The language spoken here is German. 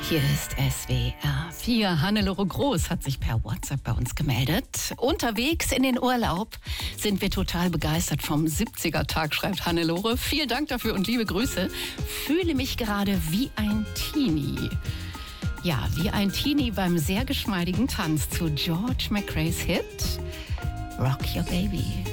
Hier ist SWR 4. Hannelore Groß hat sich per WhatsApp bei uns gemeldet. Unterwegs in den Urlaub sind wir total begeistert vom 70er-Tag, schreibt Hannelore. Vielen Dank dafür und liebe Grüße. Fühle mich gerade wie ein Teenie. Ja, wie ein Teenie beim sehr geschmeidigen Tanz zu George McRae's Hit Rock Your Baby.